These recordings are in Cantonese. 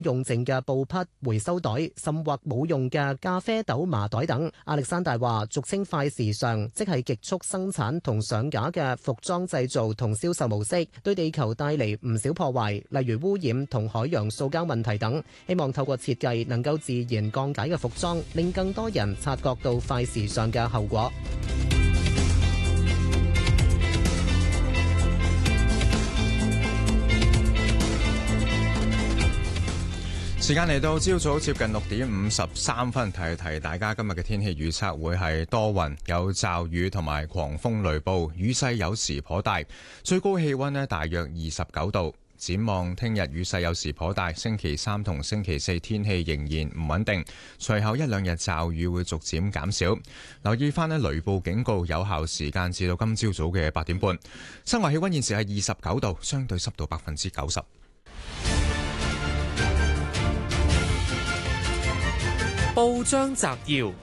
用剩嘅布匹、回收袋，甚或冇用嘅咖啡豆麻袋等。亞歷山大話，俗稱快時尚，即係極速生產同上架嘅服裝製造同銷售模式，對地球帶嚟唔少破壞，例如污染同海洋塑膠問題等。希望透過設計能夠自然降解嘅服裝，令更多人察覺到快時尚嘅後果。 時間嚟到朝早接近6:53，提大家今日嘅天氣預測會係多雲，有驟雨同埋狂風雷暴，雨勢有時頗大，最高氣溫呢大約29度。展望聽日雨勢有時頗大，星期三同星期四天氣仍然唔穩定，隨後一兩日驟雨會逐漸減少。留意翻呢雷暴警告有效時間至到今朝早嘅8點半。室外氣溫現時係29度，相對濕度90%。 報章摘要：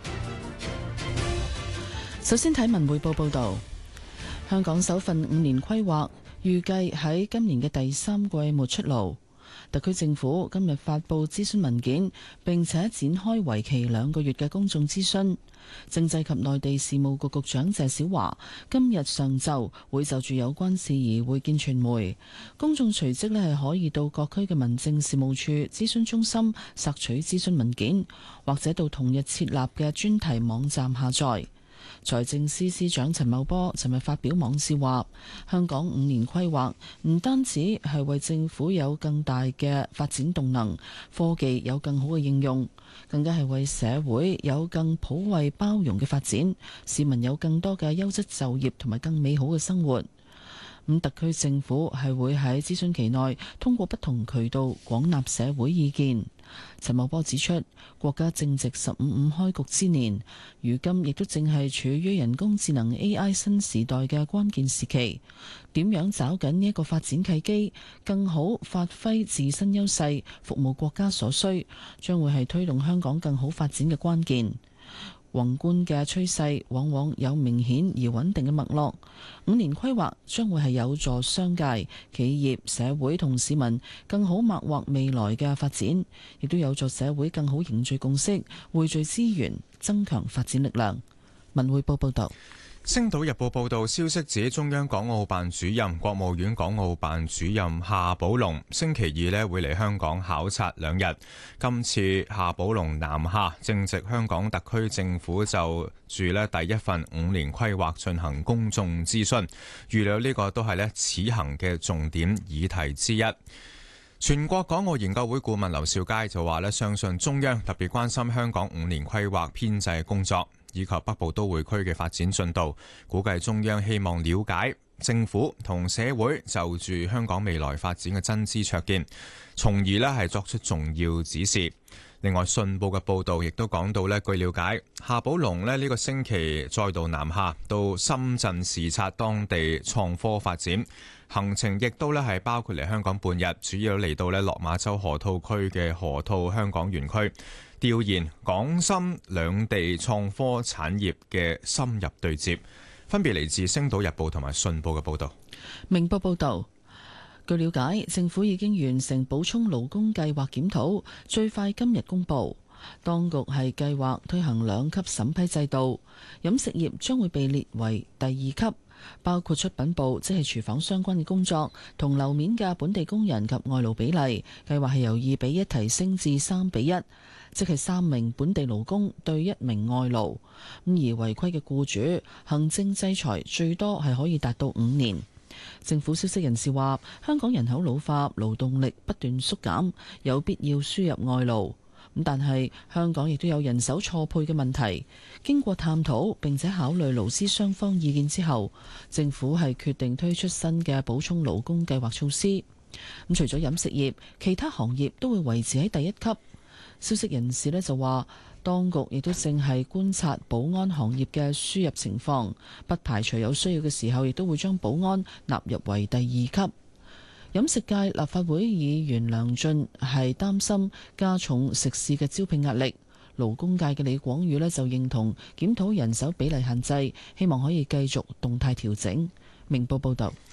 首先睇文匯報報道，香港首份5年規劃預計喺今年嘅第3季末出爐。特區政府今日發布諮詢文件，並且展開為期2個月嘅公眾諮詢。政制及內地事務局局長謝小華今日上晝會就住有關事宜會見傳媒，公眾隨即係可以到各區嘅民政事務處諮詢中心索取諮詢文件，或者到同日設立嘅專題網站下載。財政司司長陳茂波尋日發表網誌話，香港5年規劃唔單止係為政府有更大嘅發展動能，科技有更好嘅應用，更加係為社會有更普惠包容嘅發展，市民有更多嘅優質就業同埋更美好嘅生活。特區政府係會喺諮詢期內通過不同渠道廣納社會意見。陳茂波指出，國家正值15開局之年，如今亦都正係處於人工智能 AI 新時代嘅關鍵時期。點樣抓緊呢一個發展契機，更好發揮自身優勢，服務國家所需，將會係推動香港更好發展嘅關鍵。宏觀嘅趨勢往往有明顯而穩定嘅脈絡，5年規劃將會係有助商界、企業、社會同市民更好擘劃未來嘅發展，亦都有助社會更好凝聚共識、匯聚資源、增強發展力量。文匯報報道。 星島日報報道，消息指中央港澳辦主任、國務院港澳辦主任夏寶龍星期二會嚟香港考察2日。今次夏寶龍南下，正值香港特區政府就住第一份5年規劃進行公眾諮詢，預料呢個都係此行嘅重點議題之一。全國港澳研究會顧問劉兆佳就話相信中央特別關心香港5年規劃編制工作以及北部都會區嘅發展進度，估計中央希望了解政府同社會就住香港未來發展嘅真知灼見，從而係作出重要指示。另外，信報嘅報導亦都講到據了解，夏寶龍呢個星期再度南下到深圳視察當地創科發展，行程亦都係包括嚟香港半日，主要嚟到落馬洲河套區嘅河套香港園區，調研港深兩地創科產業嘅深入對接。分別嚟自《星島日報》同埋《信報》嘅報導。 明報報導。據了解，政府已經完成補充勞工計劃檢討，最快今日公佈。當局係計劃推行2級審批制度，飲食業將會被列為第2級，包括出品部即係廚房相關嘅工作同樓面嘅本地工人及外勞比例，計劃係由2:1提升至3:1，即係3名本地勞工對1名外勞。而違規嘅僱主，行政制裁最多係可以達到5年。政府消息人士話，香港人口老化，勞動力不斷縮減，有必要輸入外勞。但係香港亦都有人手錯配嘅問題。經過探討並且考慮勞資雙方意見之後，政府係決定推出新嘅補充勞工計劃措施。除咗飲食業，其他行業都會維持喺第1級。消息人士就話，當局亦都正係觀察保安行業嘅輸入情況，不排除有需要嘅時候，亦都會將保安納入為第2級。飲食界立法會議員梁進係擔心加重食肆嘅招聘壓力，勞工界嘅李廣宇就認同檢討人手比例限制，希望可以繼續動態調整。明報報道。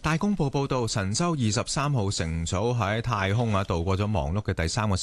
大公報報導，神舟23號乘組喺太空度過咗忙碌嘅第3個星